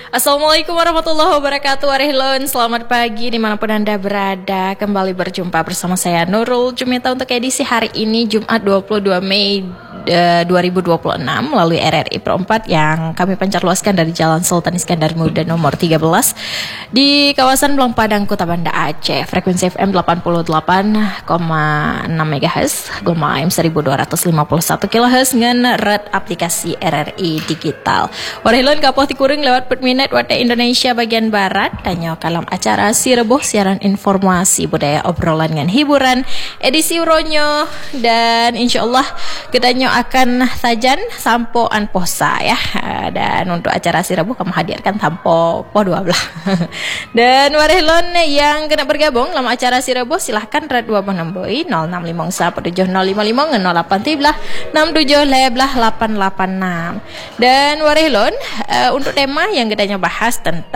Assalamualaikum warahmatullahi wabarakatuh. Arihlon, selamat pagi dimanapun Anda berada. Kembali berjumpa bersama saya Nurul Jumita untuk edisi hari ini Jumat 22 Mei 2026 melalui RRI Pro 4 yang kami pancar luaskan dari Jalan Sultan Iskandar Muda nomor 13 di kawasan Belang Padang, Kota Banda Aceh. Frekuensi FM 88,6 MHz, Goma AM 1251 kHz dengan red aplikasi RRI Digital. Arihlon kapoh tikurung lewat minit waktu Indonesia bagian Barat. Tanya kalam acara Si Rebuh, siaran informasi budaya obrolan dengan hiburan edisi Uronyo, dan insyaallah kedanyo akan sajan sampo an posa ya. Dan untuk acara Si Rebuh kami hadirkan sampo po 12. Dan Warihlon yang kena bergabung dalam acara Si Rebuh silahkan red 2 06517055 08 dan Warihlon untuk tema yang kita bahas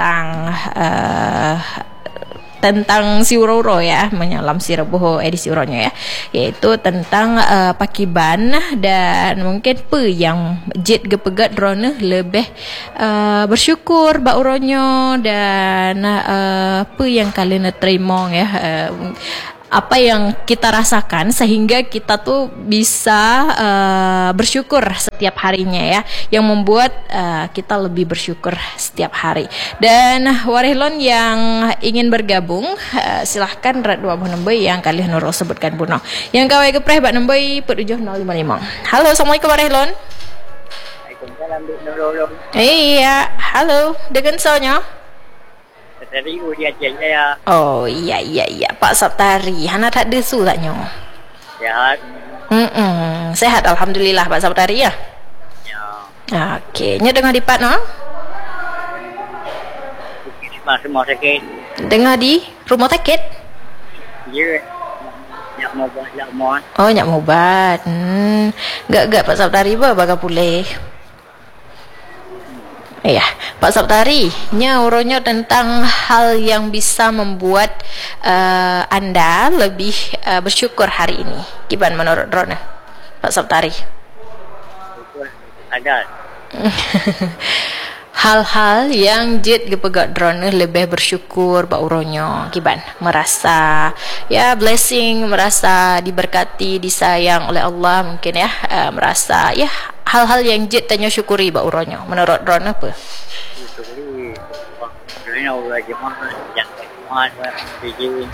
tentang si Uro ya, menyalam Si Rebuh edisi Uronya ya, yaitu tentang pakiban dan mungkin pe yang jet gepegat drone lebih bersyukur ba Uronyo dan pe yang kalian terima ya, apa yang kita rasakan sehingga kita tuh bisa bersyukur setiap harinya ya, yang membuat kita lebih bersyukur setiap hari. Dan Warihlon yang ingin bergabung silahkan red 2 nombor yang kalian Nurul sebutkan buno. Yang kawai kepreh bak nombor 7055. Halo, Assalamualaikum Warihlon. Waalaikumsalam Nurul. Iya, halo. Dengan soalnya Tadi dia saya. Oh iya Pak Saptari, hana tak desu tak nyo? Sehat. Sehat alhamdulillah Pak Saptari ya. Ya. Okey, nyo dengar di Pak no? Semua sakit. Dengar di rumah sakit? Ya. Nak mau buat nak mau. Oh, nyak mubat. Gak Pak Saptari baga pulih. Iya, Pak Saptari, uronyo tentang hal yang bisa membuat Anda lebih bersyukur hari ini. Gimana menurut Rona, Pak Saptari? Ada. Hal-hal yang jet gepegat drone lebih bersyukur ba uronyo, gimana? Merasa ya blessing, merasa diberkati, disayang oleh Allah mungkin ya, merasa ya hal-hal yang jet tanya syukuri ba uronyo. Menurut drone apa? Syukuri. Drone orang jemaah yang jemaah biji.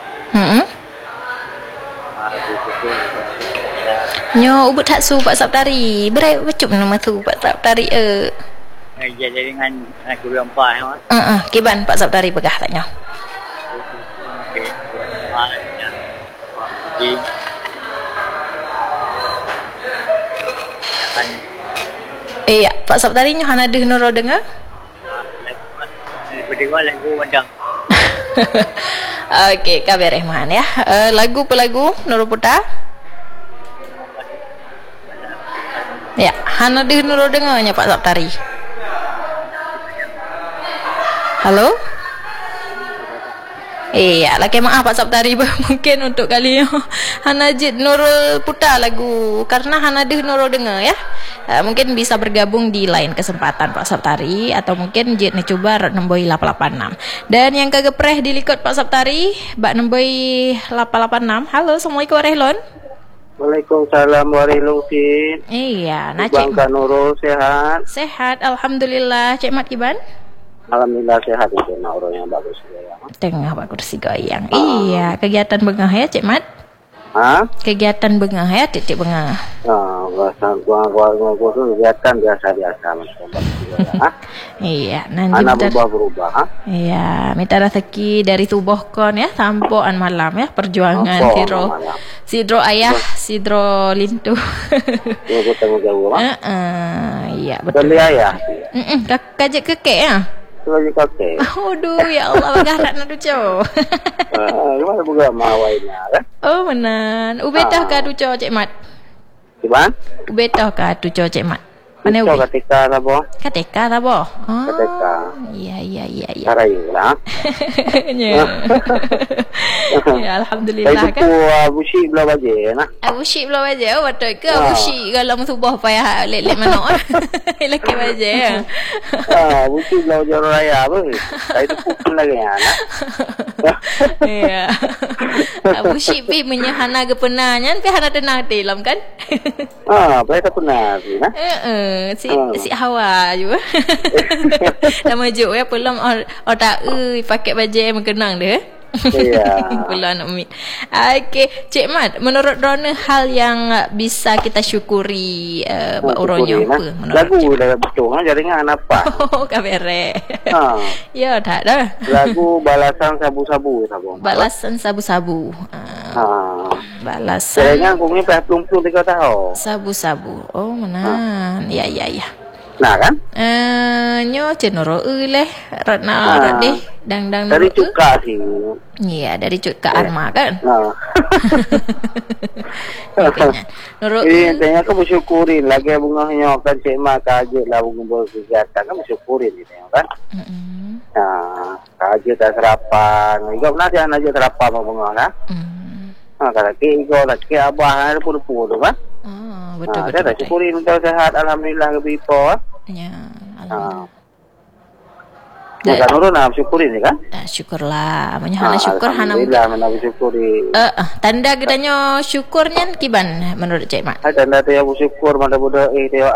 Nyo ubut tak su Pak Saptari. Berai macam nama tu Pak Saptari Jadi dengan guru empat. Kiban Pak Saptari pegah taknya. Iya, Pak Saptari nyo hana deh nuro dengar? Berdua lagu wadang. Okey, kabar Rahman ya. Lagu pelagu nuro putar? Ya, hana deh nuro dengarnya Pak Saptari. Halo? Iya, laki maaf Pak Saptari mungkin untuk kali hana jid Nurul putar lagu karena hana deh Nurul dengar ya. Mungkin bisa bergabung di lain kesempatan Pak Saptari, atau mungkin jid ni coba nombor 886. Dan yang kegepreh dilikut Pak Saptari bak nombor 886. Halo, Assalamualaikum Warihlon. Waalaikumsalam warahmatullahi. Iya, Bang Nurul sehat? Sehat, alhamdulillah. Cik Mat Kiban? Alhamdulillah sehat, nak orang yang bagus ya. Tengah Pak kursi goyang. Iya, kegiatan bengah ya Cik Mat? Kegiatan bengah ya, titik bengah. Bahasa gua tu kegiatan biasa macam ya. Iya, nanti anak berubah. Iya, minta rezeki dari tubuh kon ya, sampoan malam ya, perjuangan sidro ayah, sidro lintu. Aku tengok jauh. Iya, betul. Ayah. Kajak kekek ya. Lagi kakek. Aduh, ya Allah, bagarak nak duco. Gimana buka mawainya kan? Oh, benar. Ubetah ka duco Cik Mat? Gimana? Ubetah ka duco Cik Mat? Mana ubi? Ketika lah boh. Ketika tak boh? Ketika. Iya. Sarai lah. Ya. Ya, alhamdulillah Saya kan. tu busi belah baje nah. Abu Syik belum baca. Oh, betul ke Abu Syik kalau subah payah lek mana? Lelaki baca. Busi belah baje orang raya apa. Saya tu pukul lagi nah. Ya. Abu Syik pi menyahana ke penanya, pi hana tenang dalam kan? Saya tak pernah sih nah. Si Hawa juga. Dah maju ya belum tak pakai baju yang mengenang dia. Iya. Belum nak meet. Okey, Cik Mat, menurut Rona hal yang bisa kita syukuri orangnya apa menurut lagu Cik Mat? dah betul jaringan apa? Oh, kabere. Ya, tak dah. Lagu balasan sabu-sabu sabung. Balasan sabu-sabu. Balasan Jaringan aku ni dah 23 tahun. sabu-sabu. Oh, mana? Ya. Nah kan? Nyo cenoro leh ratna radeh dang Dari cuka sih. Iya, dari cut ke Arma kan. Noro Ini tanya aku bersyukurin lagi bunganya kan Cik Mak kajet lah bunga berkegiatan kan bersyukurin gitu kan. Kajet tak serapan. Juga pernah dia aja serapan bunga kan. Kalau ke lagi abah ada puluh-puluh kan. Betul. Saya tak syukurin untuk sehat alhamdulillah ke bipo. Ya, Kan urun nak syukurin ni kan? Syukurlah. Hana syukur hana alhamdulillah mana bersyukuri. Tanda gedanya syukurnya kiban menurut Cik Mak. Tanda tu yang bersyukur mana bodoh tengok